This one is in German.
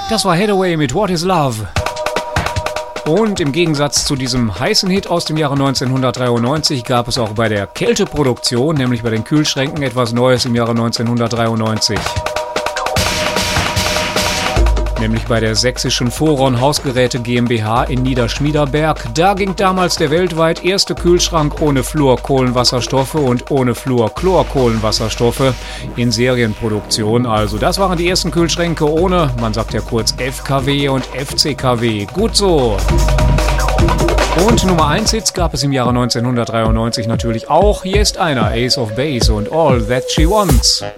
Das war Hathaway mit What is Love. Und im Gegensatz zu diesem heißen Hit aus dem Jahre 1993 gab es auch bei der Kälteproduktion, nämlich bei den Kühlschränken, etwas Neues im Jahre 1993. Nämlich bei der sächsischen Voron Hausgeräte GmbH in Niederschmiederberg. Da ging damals der weltweit erste Kühlschrank ohne Fluorkohlenwasserstoffe und ohne Fluorchlorkohlenwasserstoffe in Serienproduktion. Also das waren die ersten Kühlschränke ohne, man sagt ja kurz FKW und FCKW. Gut so. Und Nummer 1 Hits gab es im Jahre 1993 natürlich auch. Hier ist einer, Ace of Base und All That She Wants.